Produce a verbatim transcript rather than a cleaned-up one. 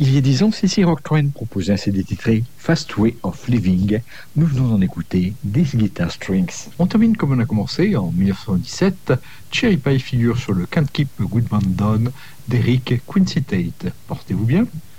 Il y a dix ans, C C Rock Trend proposait un C D titré Fast Way of Living. Nous venons d'en écouter These Guitar Strings. On termine comme on a commencé en dix-neuf cent dix-sept. Cherry Pie figure sur le Can't Keep a Good Man Down d'Eric Quincy Tate. Portez-vous bien.